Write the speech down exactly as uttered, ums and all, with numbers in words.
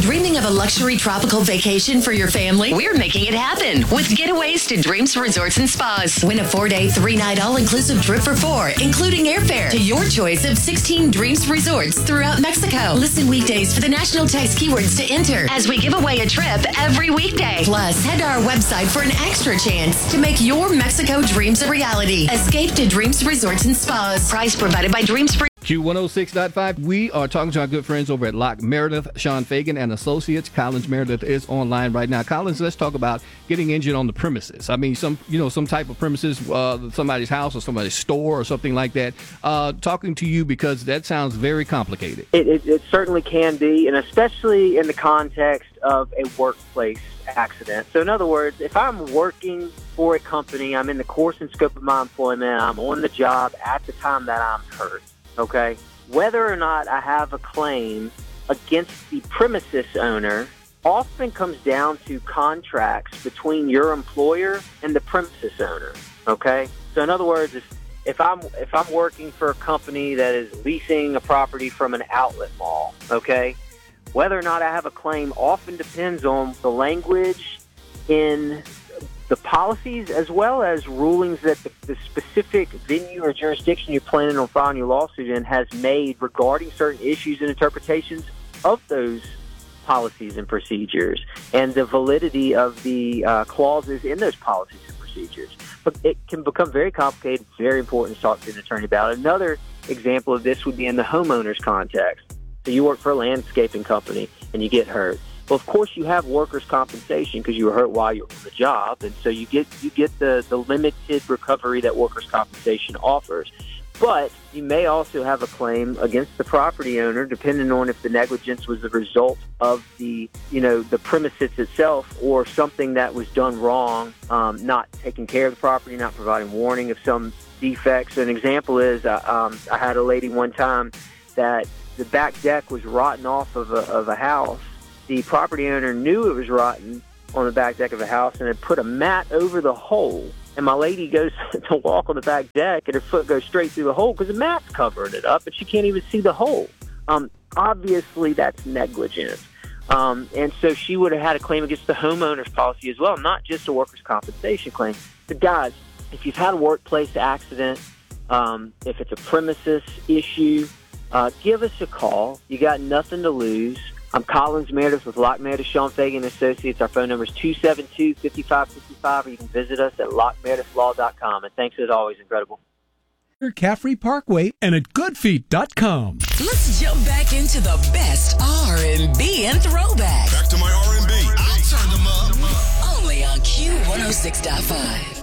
Dreaming of a luxury tropical vacation for your family? We're making it happen with Getaways to Dreams Resorts and Spas. Win a four-day, three-night all-inclusive trip for four, including airfare to your choice of sixteen Dreams Resorts throughout Mexico. Listen weekdays for the national text keywords to enter as we give away a trip every weekday. Plus, head to our website for an extra chance to make your Mexico dreams a reality. Escape to Dreams Resorts and Spas. Price provided by Dreams Resorts. Q one oh six point five. We are talking to our good friends over at Locke Meredith, Sean Fagan and Associates. Collins Meredith is online right now. Collins, let's talk about getting injured on the premises. I mean, some you know some type of premises, uh, somebody's house or somebody's store or something like that. Uh, talking to you because that sounds very complicated. It, it, it certainly can be, and especially in the context of a workplace accident. So in other words, if I'm working for a company, I'm in the course and scope of my employment, I'm on the job at the time that I'm hurt. Okay, whether or not I have a claim against the premises owner often comes down to contracts between your employer and the premises owner. Okay, so in other words, if, if I'm if I'm working for a company that is leasing a property from an outlet mall, okay, whether or not I have a claim often depends on the language in the policies as well as rulings that the, the specific venue or jurisdiction you're planning on filing your lawsuit in has made regarding certain issues and interpretations of those policies and procedures and the validity of the uh, clauses in those policies and procedures. But it can become very complicated. It's very important to talk to an attorney about it. Another example of this would be in the homeowner's context. So you work for a landscaping company and you get hurt. Well, of course, you have workers' compensation because you were hurt while you were on the job, and so you get you get the, the limited recovery that workers' compensation offers. But you may also have a claim against the property owner, depending on if the negligence was the result of the you know the premises itself or something that was done wrong, um, not taking care of the property, not providing warning of some defects. So an example is uh, um, I had a lady one time that the back deck was rotten off of a, of a house. The property owner knew it was rotten on the back deck of a house and had put a mat over the hole. And my lady goes to walk on the back deck and her foot goes straight through the hole because the mat's covering it up and she can't even see the hole. Um, obviously, that's negligence. Um, and so she would have had a claim against the homeowner's policy as well, not just a workers' compensation claim. But guys, if you've had a workplace accident, um, if it's a premises issue, uh, give us a call. You got nothing to lose. I'm Collins Meredith with Locke Meredith, Sean Fagan Associates. Our phone number is two seven two, five five five five, or you can visit us at lock meredith law dot com. And thanks as always, Incredible. Caffrey Parkway and at good feet dot com. Let's jump back into the best R and B and throwback. Back to my R and B. I'll turn them up. Only on Q one oh six point five.